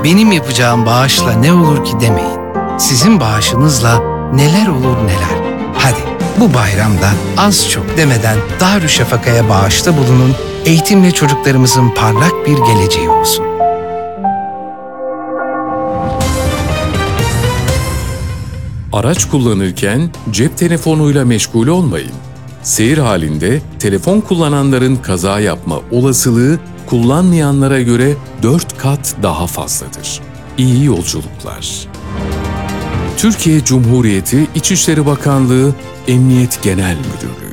benim yapacağım bağışla ne olur ki demeyin. Sizin bağışınızla neler olur neler. Hadi bu bayramda az çok demeden Darüşşafaka'ya bağışta bulunun, eğitimle çocuklarımızın parlak bir geleceği olsun. Araç kullanırken cep telefonuyla meşgul olmayın. Seyir halinde telefon kullananların kaza yapma olasılığı kullanmayanlara göre 4 kat daha fazladır. İyi yolculuklar. Türkiye Cumhuriyeti İçişleri Bakanlığı Emniyet Genel Müdürlüğü